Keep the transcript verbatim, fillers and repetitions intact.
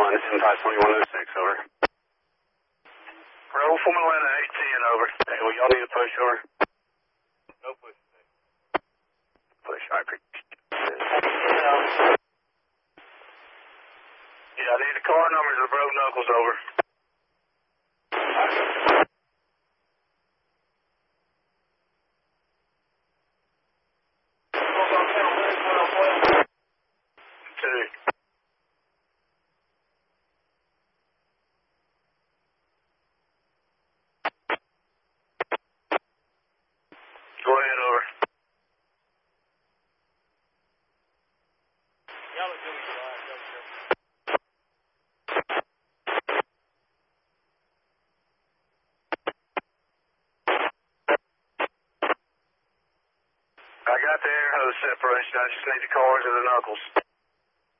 one, M five twenty-one oh six, over. Roll from Atlanta, eight ten, over. Hey, well, y'all need a push, over? No push. Push, I appreciate it. Yeah, I need the car numbers of broke knuckles, over. Two. Go ahead, over. Y'all are doing your eyes up there. I got the air hose separation. I just need the cars and the knuckles.